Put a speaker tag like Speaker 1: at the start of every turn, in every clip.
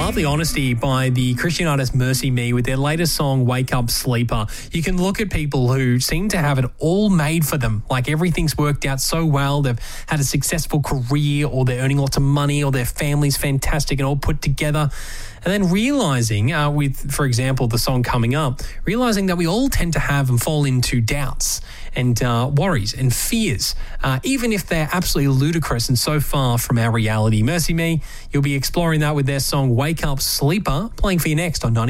Speaker 1: lovely honesty by the Christian artist Mercy Me with their latest song, Wake Up Sleeper. You can look at people who seem to have it all made for them, like everything's worked out so well, they've had a successful career, or they're earning lots of money, or their family's fantastic and all put together. And then realising, with, for example, the song coming up, realising that we all tend to have and fall into doubts and worries and fears, even if they're absolutely ludicrous and so far from our reality. Mercy Me, you'll be exploring that with their song Wake Up Sleeper, playing for you next on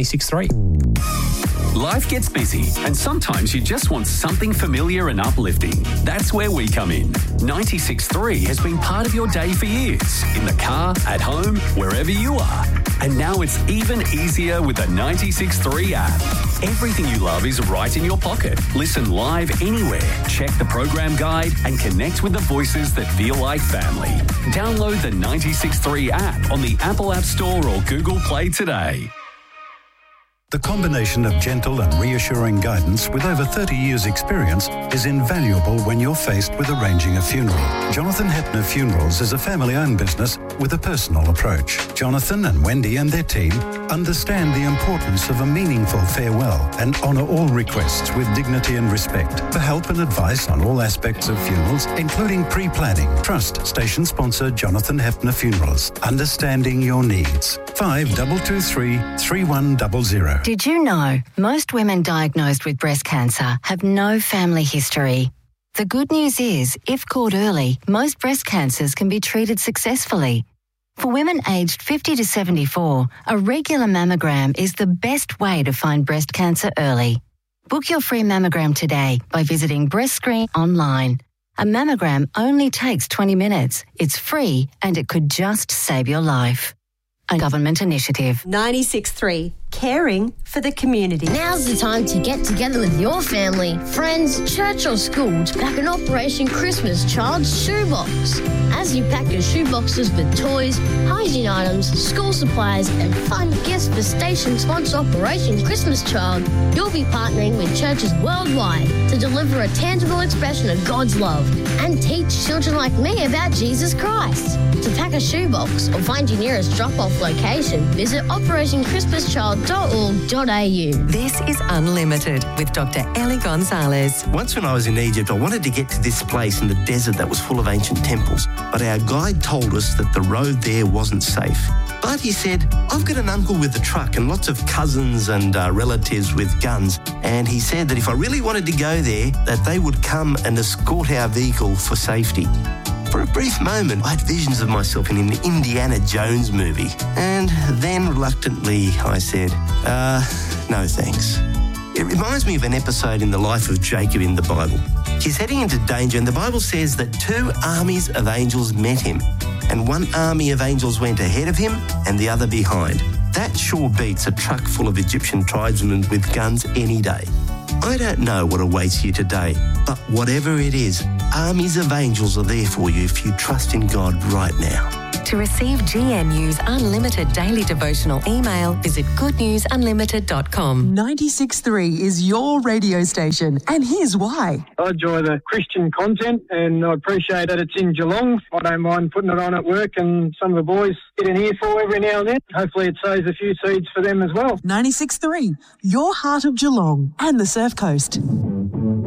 Speaker 1: 96.3.
Speaker 2: Life gets busy, and sometimes you just want something familiar and uplifting. That's where we come in. 96.3 has been part of your day for years, in the car, at home, wherever you are. And now it's even easier with the 96.3 app. Everything you love is right in your pocket. Listen live anywhere, check the program guide, and connect with the voices that feel like family. Download the 96.3 app on the Apple App Store or Google Play today.
Speaker 3: The combination of gentle and reassuring guidance with over 30 years' experience is invaluable when you're faced with arranging a funeral. Jonathan Hepner Funerals is a family-owned business with a personal approach. Jonathan and Wendy and their team understand the importance of a meaningful farewell and honour all requests with dignity and respect. For help and advice on all aspects of funerals, including pre-planning, trust station sponsor Jonathan Hepner Funerals. Understanding your needs. 5223 3100.
Speaker 4: Did you know most women diagnosed with breast cancer have no family history? The good news is, if caught early, most breast cancers can be treated successfully. For women aged 50 to 74, a regular mammogram is the best way to find breast cancer early. Book your free mammogram today by visiting BreastScreen online. A mammogram only takes 20 minutes. It's free and it could just save your life. A government initiative.
Speaker 5: 96.3, caring for the community.
Speaker 6: Now's the time to get together with your family, friends, church or school to pack an Operation Christmas Child's shoebox. As you pack your shoeboxes with toys, hygiene items, school supplies and fun gifts for station sponsor Operation Christmas Child, you'll be partnering with churches worldwide to deliver a tangible expression of God's love and teach children like me about Jesus Christ. To pack a shoebox or find your nearest drop-off location, visit operationchristmaschchild.org.au.
Speaker 7: This is Unlimited with Dr. Ellie Gonzalez.
Speaker 8: Once when I was in Egypt, I wanted to get to this place in the desert that was full of ancient temples, but our guide told us that the road there wasn't safe. But he said, I've got an uncle with a truck and lots of cousins and relatives with guns, and he said that if I really wanted to go there, that they would come and escort our vehicle for safety. For a brief moment, I had visions of myself in an Indiana Jones movie. And then, reluctantly, I said, no thanks. It reminds me of an episode in the life of Jacob in the Bible. He's heading into danger, and the Bible says that 2 armies of angels met him, and 1 army of angels went ahead of him and the other behind. That sure beats a truck full of Egyptian tribesmen with guns any day. I don't know what awaits you today, but whatever it is, armies of angels are there for you if you trust in God right now.
Speaker 7: To receive GNU's unlimited daily devotional email, visit goodnewsunlimited.com.
Speaker 9: 96.3 is your radio station, and here's why.
Speaker 10: I enjoy the Christian content, and I appreciate that it's in Geelong. I don't mind putting it on at work, and some of the boys get an earful every now and then. Hopefully it sows a few seeds for them as well.
Speaker 9: 96.3, your heart of Geelong and the Surf Coast.